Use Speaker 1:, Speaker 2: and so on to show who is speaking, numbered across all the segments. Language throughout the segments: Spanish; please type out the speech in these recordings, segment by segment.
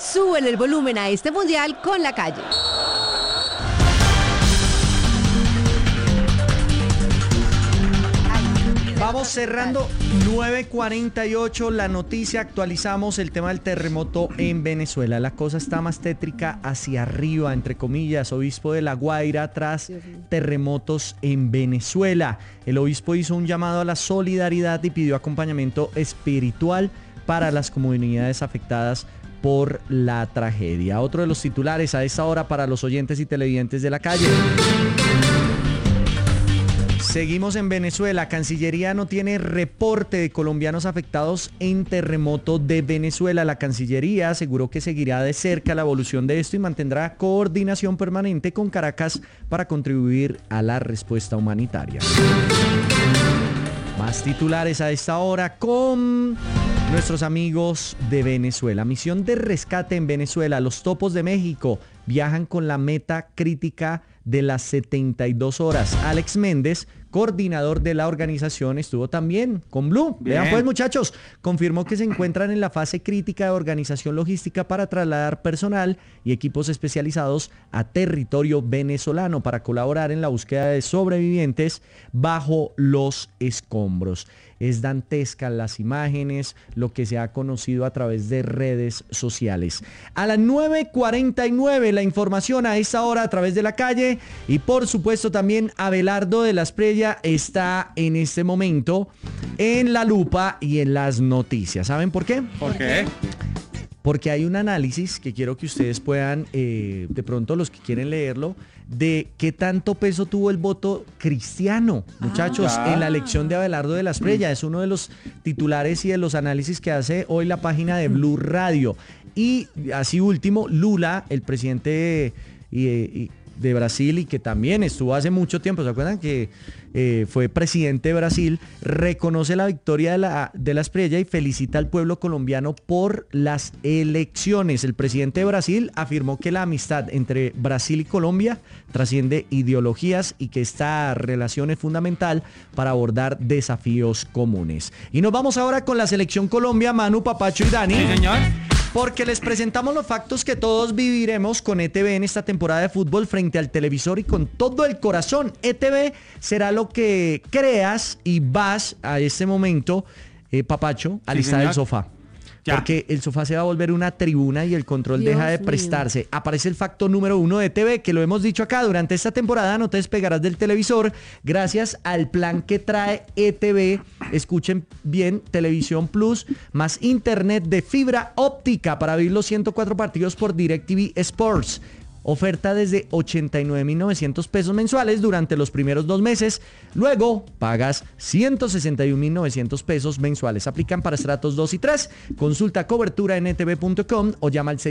Speaker 1: Súbele el volumen a este mundial con La Calle.
Speaker 2: Vamos cerrando 9:48, la noticia, actualizamos el tema del terremoto en Venezuela. La cosa está más tétrica hacia arriba, entre comillas. Obispo de La Guaira tras terremotos en Venezuela. El obispo hizo un llamado a la solidaridad y pidió acompañamiento espiritual para las comunidades afectadas por la tragedia. Otro de los titulares a esta hora para los oyentes y televidentes de La Calle. Seguimos en Venezuela. Cancillería no tiene reporte de colombianos afectados en terremoto de Venezuela. La Cancillería aseguró que seguirá de cerca la evolución de esto y mantendrá coordinación permanente con Caracas para contribuir a la respuesta humanitaria. Más titulares a esta hora con nuestros amigos de Venezuela. Misión de rescate en Venezuela. Los topos de México viajan con la meta crítica de las 72 horas. Alex Méndez, coordinador de la organización, estuvo también con Blue.
Speaker 3: Bien.
Speaker 2: Vean pues, muchachos, confirmó que se encuentran en la fase crítica de organización logística para trasladar personal y equipos especializados a territorio venezolano para colaborar en la búsqueda de sobrevivientes bajo los escombros. Es dantesca las imágenes, lo que se ha conocido a través de redes sociales. A las 9:49 la información a esta hora a través de La Calle, y por supuesto también Abelardo de la Espriella está en este momento en la lupa y en las noticias. ¿Saben por qué?
Speaker 3: ¿Por qué?
Speaker 2: Porque hay un análisis que quiero que ustedes puedan, de pronto los que quieren leerlo, de qué tanto peso tuvo el voto cristiano, muchachos, en la elección de Abelardo de la Espriella. Es uno de los titulares y de los análisis que hace hoy la página de Blue Radio. Y así último, Lula, el presidente de Brasil, y que también estuvo hace mucho tiempo, ¿se acuerdan que fue presidente de Brasil? Reconoce la victoria de la Espriella y felicita al pueblo colombiano por las elecciones. El presidente de Brasil afirmó que la amistad entre Brasil y Colombia trasciende ideologías y que esta relación es fundamental para abordar desafíos comunes. Y nos vamos ahora con la selección Colombia, Manu, Papacho y Dani.
Speaker 3: Sí, señor.
Speaker 2: Porque les presentamos los factos que todos viviremos con ETV en esta temporada de fútbol frente al televisor y con todo el corazón. ETV será lo que creas y vas a este momento, Papacho, a listar el sofá. Ya. Porque el sofá se va a volver una tribuna y el control deja de prestarse. Aparece el facto número 1 de ETV, que lo hemos dicho acá. Durante esta temporada no te despegarás del televisor gracias al plan que trae ETV. Escuchen bien, Televisión Plus, más internet de fibra óptica para vivir los 104 partidos por DirecTV Sports. Oferta desde 89.900 pesos mensuales durante los primeros 2 meses. Luego pagas 161.900 pesos mensuales. Aplican para estratos 2 y 3. Consulta cobertura en etv.com o llama al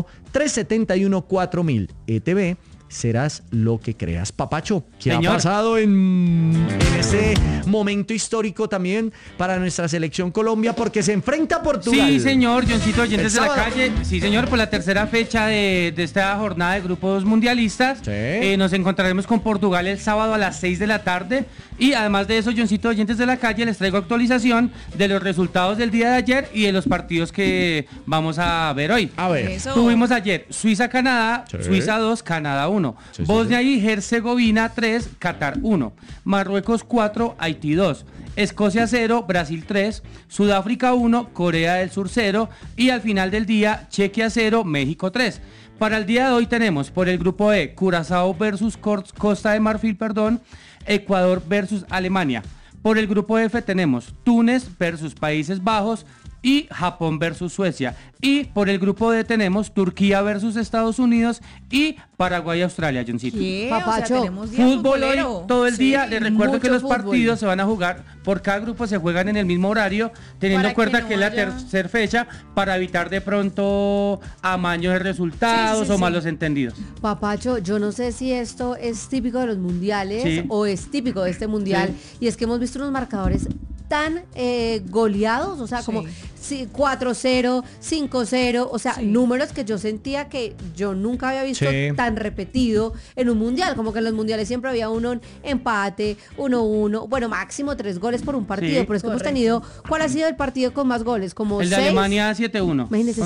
Speaker 2: 601-371-4000. ETV, serás lo que creas. Papacho, ¿qué ha pasado en ese momento histórico también para nuestra selección Colombia? Porque se enfrenta a Portugal.
Speaker 3: Sí, señor, Johncito, oyentes de La Calle. Sí, señor, por la tercera fecha de esta jornada de grupos mundialistas. Sí. Nos encontraremos con Portugal el sábado a las 6 de la tarde. Y además de eso, Johncito, oyentes de La Calle, les traigo actualización de los resultados del día de ayer y de los partidos que vamos a ver hoy.
Speaker 2: A ver.
Speaker 1: Eso.
Speaker 3: Tuvimos ayer Suiza-Canadá, sí. Suiza 2, Canadá 1. Sí, Bosnia y Herzegovina 3, Qatar 1. Marruecos 4, Haití 2. Escocia 0, Brasil 3. Sudáfrica 1, Corea del Sur 0. Y al final del día, Chequia 0, México 3. Para el día de hoy tenemos por el grupo E, Curazao versus Costa de Marfil, Ecuador versus Alemania. Por el grupo F tenemos Túnez versus Países Bajos y Japón versus Suecia. Y por el grupo D tenemos Turquía versus Estados Unidos y Paraguay-Australia, Johncito.
Speaker 1: Papacho,
Speaker 3: fútbol hoy todo el día. Les recuerdo que los partidos se van a jugar, por cada grupo se juegan en el mismo horario, teniendo en cuenta que es la tercera fecha, para evitar de pronto amaños de resultados o malos entendidos.
Speaker 1: Papacho, yo no sé si esto es típico de los mundiales o es típico de este mundial, y es que hemos visto unos marcadores tan goleados, o sea, como 4-0, 5-0, o sea, números que yo sentía que yo nunca había visto tan repetido en un mundial, como que en los mundiales siempre había uno empate, 1-1, bueno, máximo 3 goles por un partido, pero es que hemos tenido, ¿cuál ha sido el partido con más goles? Como
Speaker 3: el de
Speaker 1: 6.
Speaker 3: Alemania 7-1.
Speaker 1: Imagínense,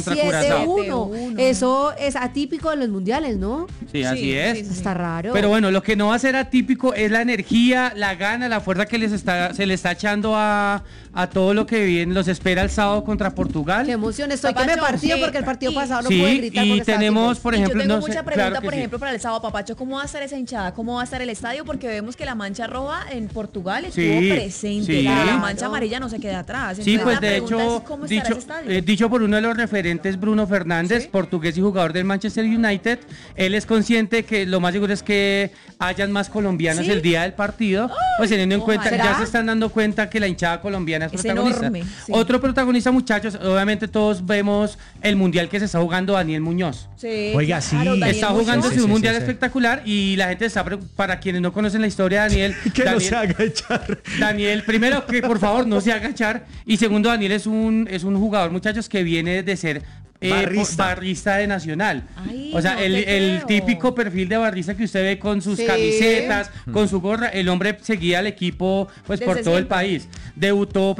Speaker 1: 7-1. Eso es atípico en los mundiales, ¿no?
Speaker 3: Sí, así es.
Speaker 1: Está raro.
Speaker 3: Pero bueno, lo que no va a ser atípico es la energía, la gana, la fuerza que se le está echando a todo lo que bien los espera el sábado contra Portugal.
Speaker 1: Qué emoción, estoy que me partido porque el partido pasado no pude gritar.
Speaker 3: Y tenemos, por ejemplo,
Speaker 4: yo tengo mucha pregunta, por ejemplo, para el sábado, Papacho, ¿cómo va a estar esa hinchada? ¿Cómo va a estar el estadio? Porque vemos que la mancha roja en Portugal estuvo presente, la mancha amarilla no se queda atrás.
Speaker 3: Entonces, sí, pues de hecho, dicho por uno de los referentes, Bruno Fernández, portugués y jugador del Manchester United, él es consciente que lo más seguro es que hayan más colombianos el día del partido, pues teniendo en cuenta, ya se están dando cuenta que la hinchada colombiana es protagonista. Enorme, Otro protagonista, muchachos, obviamente todos vemos el mundial que se está jugando Daniel Muñoz.
Speaker 2: Oiga, sí.
Speaker 3: Claro, está jugando un mundial espectacular y la gente está, para quienes no conocen la historia de Daniel,
Speaker 2: no se haga echar.
Speaker 3: Daniel, primero que por favor no se haga echar, y segundo, Daniel es un jugador, muchachos, que viene de ser barrista de Nacional. Ay, o sea, el típico perfil de barrista que usted ve con sus camisetas, con su gorra. El hombre seguía al equipo pues desde por todo el país. Debutó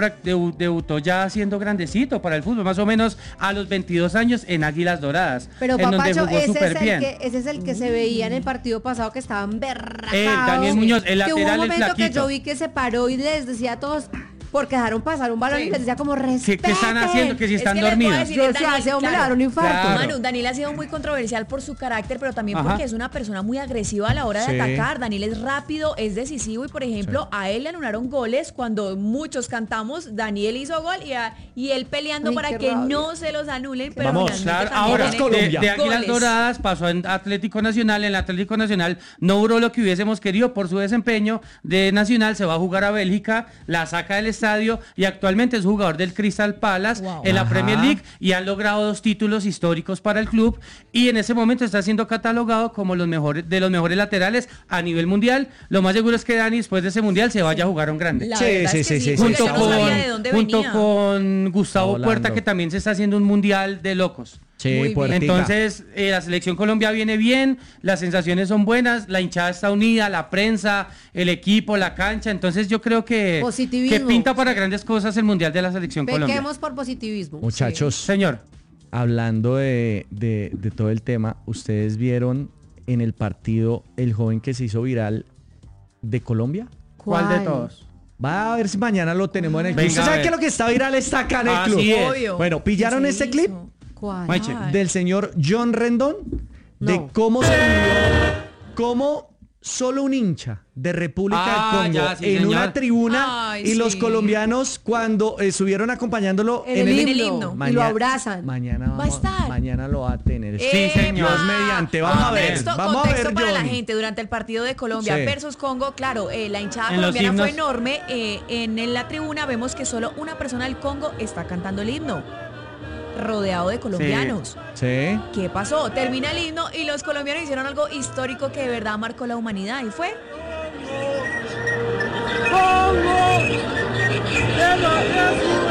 Speaker 3: ya siendo grandecito para el fútbol, más o menos a los 22 años en Águilas Doradas.
Speaker 1: Pero Papacho, ese es el que se veía en el partido pasado que estaban berracados.
Speaker 3: Daniel Muñoz, el lateral,
Speaker 1: que hubo un
Speaker 3: el
Speaker 1: momento
Speaker 3: flaquito.
Speaker 1: que yo vi que se paró y les decía a todos, porque dejaron pasar un balón y les decía como respeten.
Speaker 3: ¿Qué están haciendo? Que si están dormidos.
Speaker 1: Yo decía, ese hombre le daron un infarto.
Speaker 4: Claro. Manu, Daniel ha sido muy controversial por su carácter, pero también porque es una persona muy agresiva a la hora de atacar. Daniel es rápido, es decisivo y, por ejemplo, a él le anularon goles cuando muchos cantamos, Daniel hizo gol y él peleando para que no se los anulen, pero
Speaker 2: vamos,
Speaker 3: ahora de Águilas Doradas pasó en Atlético Nacional. En el Atlético Nacional no duró lo que hubiésemos querido por su desempeño. De Nacional se va a jugar a Bélgica, la saca del estadio y actualmente es jugador del Crystal Palace en la Premier League y han logrado 2 títulos históricos para el club y en ese momento está siendo catalogado como de los mejores laterales a nivel mundial. Lo más seguro es que Dani después de ese mundial se vaya a jugar un grande.
Speaker 2: Sí.
Speaker 3: Junto con Gustavo Puerta, que también se está haciendo un mundial de locos.
Speaker 2: Sí,
Speaker 3: entonces la selección Colombia viene bien, las sensaciones son buenas, la hinchada está unida, la prensa, el equipo, la cancha, entonces yo creo que pinta para grandes cosas el mundial de la selección Colombia.
Speaker 1: Pequemos por positivismo.
Speaker 2: Muchachos,
Speaker 3: señor,
Speaker 2: hablando de todo el tema, ustedes vieron en el partido el joven que se hizo viral de Colombia.
Speaker 1: ¿Cuál
Speaker 3: de todos?
Speaker 2: Va a ver si mañana lo tenemos en el club. ¿Usted sabe que lo que está viral está acá en el club?
Speaker 3: Obvio.
Speaker 2: Bueno, ¿pillaron este clip?
Speaker 1: ¿Cuál?
Speaker 2: Del señor John Rendón, de cómo se vivió, cómo solo un hincha de República del Congo en una tribuna y los colombianos cuando estuvieron acompañándolo
Speaker 1: en el himno y lo abrazan.
Speaker 2: Mañana
Speaker 4: va a estar.
Speaker 2: Mañana lo va a tener.
Speaker 3: Sí, señor.
Speaker 2: Dios mediante. Vamos a ver.
Speaker 4: Contexto para la gente durante el partido de Colombia versus Congo. Claro, la hinchada colombiana fue enorme. En la tribuna vemos que solo una persona del Congo está cantando el himno, rodeado de colombianos.
Speaker 2: Sí.
Speaker 4: ¿Qué pasó? Termina el himno y los colombianos hicieron algo histórico que de verdad marcó la humanidad y fue
Speaker 5: ¡Congo!